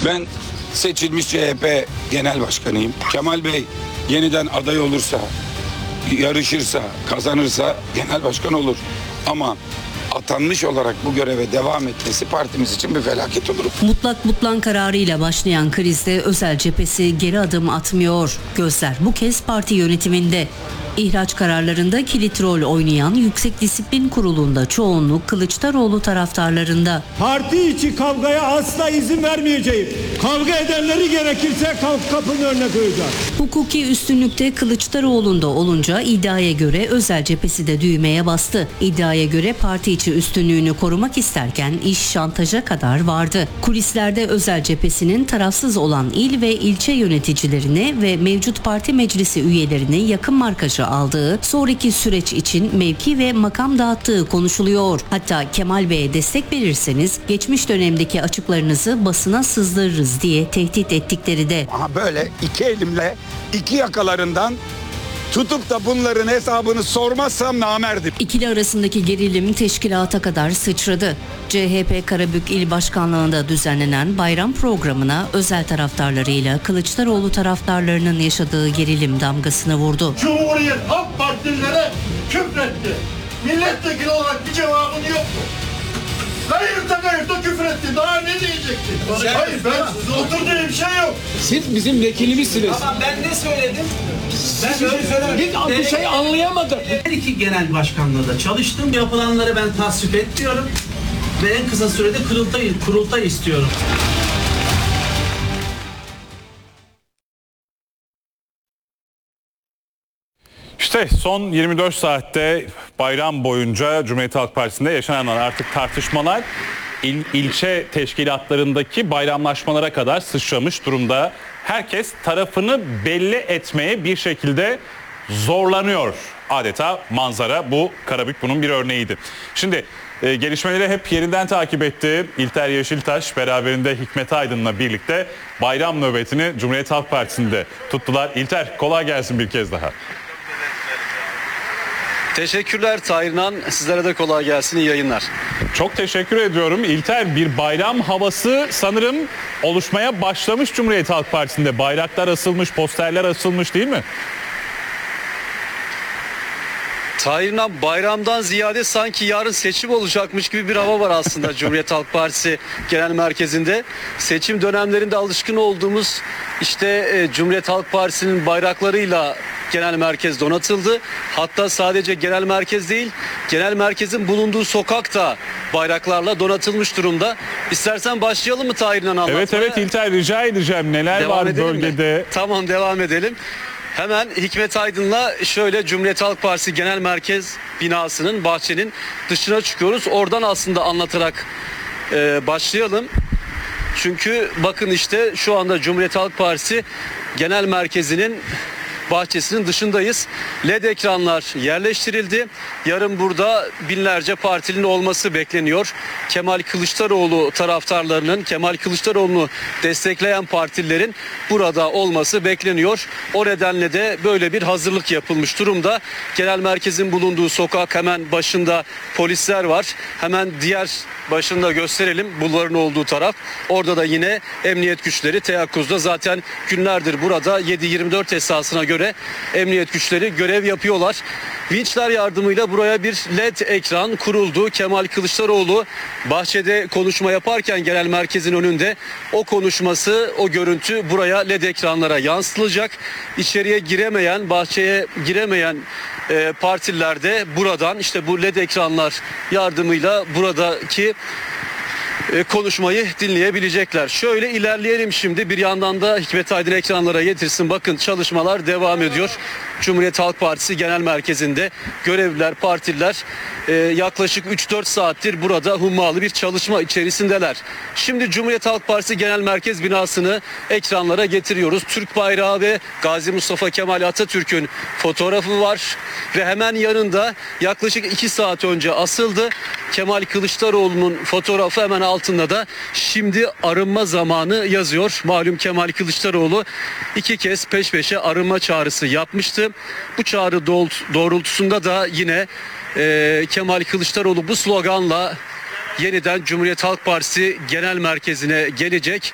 Ben seçilmiş CHP Genel Başkanıyım. Kemal Bey yeniden aday olursa, yarışırsa, kazanırsa genel başkan olur. Ama atanmış olarak bu göreve devam etmesi partimiz için bir felaket olur. Mutlak butlan kararıyla başlayan krizde Özel cephesi geri adım atmıyor. Gözler bu kez parti yönetiminde. İhraç kararlarında kilit rol oynayan Yüksek Disiplin Kurulu'nda çoğunluk Kılıçdaroğlu taraftarlarında. Parti içi kavgaya asla izin vermeyeceğim. Kavga edenleri gerekirse kapının önüne koyacağım. Hukuki üstünlükte Kılıçdaroğlu'nda olunca iddiaya göre Özel cephesi de düğmeye bastı. İddiaya göre parti içi üstünlüğünü korumak isterken iş şantaja kadar vardı. Kulislerde Özel cephesinin tarafsız olan il ve ilçe yöneticilerine ve mevcut parti meclisi üyelerini yakın markajı aldığı, sonraki süreç için mevki ve makam dağıttığı konuşuluyor. Hatta Kemal Bey'e destek verirseniz geçmiş dönemdeki açıklarınızı basına sızdırırız diye tehdit ettikleri de. Aha böyle iki elimle iki yakalarından tutup da bunların hesabını sormazsam namerdim. İkili arasındaki gerilim teşkilata kadar sıçradı. CHP Karabük İl Başkanlığı'nda düzenlenen bayram programına Özel taraftarlarıyla Kılıçdaroğlu taraftarlarının yaşadığı gerilim damgasını vurdu. Cumhuriyet Halk Partililere küfretti. Milletvekili olarak bir cevabın yok mu? Gayırta küfür etti. Daha ne diyecektin? Hayır ben oturduğum şey yok. Siz bizim vekilimizsiniz. Tamam ben ne söyledim? Ben öyle söylemedim. Biz bir şey anlayamadık. Her iki genel başkanlığı da çalıştım. Yapılanları ben tasvip etmiyorum. Ve en kısa sürede kurultay istiyorum. İşte son 24 saatte bayram boyunca Cumhuriyet Halk Partisi'nde yaşanan artık tartışmalar ilçe teşkilatlarındaki bayramlaşmalara kadar sıçramış durumda. Herkes tarafını belli etmeye bir şekilde zorlanıyor. Adeta manzara bu. Karabük bunun bir örneğiydi. Şimdi gelişmeleri hep yerinden takip etti. İlter Yeşiltaş beraberinde Hikmet Aydın'la birlikte bayram nöbetini Cumhuriyet Halk Partisi'nde tuttular. İlter kolay gelsin bir kez daha. Teşekkürler Tahirnan. Sizlere de kolay gelsin. İyi yayınlar. Çok teşekkür ediyorum. İlter, bir bayram havası sanırım oluşmaya başlamış Cumhuriyet Halk Partisi'nde. Bayraklar asılmış, posterler asılmış değil mi? Tahirnan, bayramdan ziyade sanki yarın seçim olacakmış gibi bir hava var aslında Cumhuriyet Halk Partisi Genel Merkezi'nde. Seçim dönemlerinde alışkın olduğumuz işte Cumhuriyet Halk Partisi'nin bayraklarıyla genel merkez donatıldı. Hatta sadece genel merkez değil, genel merkezin bulunduğu sokak da bayraklarla donatılmış durumda. İstersen başlayalım mı Tahirnan anlatmaya? Evet İlter, rica edeceğim. Neler Devam var edelim bölgede? mi? Tamam, devam edelim. Hemen Hikmet Aydın'la şöyle Cumhuriyet Halk Partisi Genel Merkez binasının, bahçenin dışına çıkıyoruz. Oradan aslında anlatarak başlayalım. Çünkü bakın işte şu anda Cumhuriyet Halk Partisi Genel Merkezi'nin bahçesinin dışındayız. LED ekranlar yerleştirildi. Yarın burada binlerce partilinin olması bekleniyor. Kemal Kılıçdaroğlu taraftarlarının, Kemal Kılıçdaroğlu'nu destekleyen partilerin burada olması bekleniyor. O nedenle de böyle bir hazırlık yapılmış durumda. Genel merkezin bulunduğu sokak hemen başında polisler var. Hemen diğer başında gösterelim, bunların olduğu taraf. Orada da yine emniyet güçleri teyakkuzda. Zaten günlerdir burada 7/24 esasına göre emniyet güçleri görev yapıyorlar. Vinçler yardımıyla buraya bir LED ekran kuruldu. Kemal Kılıçdaroğlu bahçede konuşma yaparken genel merkezin önünde o konuşması, o görüntü buraya LED ekranlara yansıtılacak. İçeriye giremeyen, bahçeye giremeyen partililer de buradan işte bu LED ekranlar yardımıyla buradaki konuşmayı dinleyebilecekler. Şöyle ilerleyelim şimdi. Bir yandan da Hikmet Aydın ekranlara getirsin. Bakın çalışmalar devam ediyor. Cumhuriyet Halk Partisi Genel Merkezi'nde görevliler, partililer yaklaşık 3-4 saattir burada hummalı bir çalışma içerisindeler. Şimdi Cumhuriyet Halk Partisi Genel Merkez binasını ekranlara getiriyoruz. Türk bayrağı ve Gazi Mustafa Kemal Atatürk'ün fotoğrafı var ve hemen yanında yaklaşık 2 saat önce asıldı. Kemal Kılıçdaroğlu'nun fotoğrafı, hemen altında da şimdi arınma zamanı yazıyor. Malum Kemal Kılıçdaroğlu 2 kez peş peşe arınma çağrısı yapmıştı. Bu çağrı doğrultusunda da yine Kemal Kılıçdaroğlu bu sloganla yeniden Cumhuriyet Halk Partisi Genel Merkezi'ne gelecek.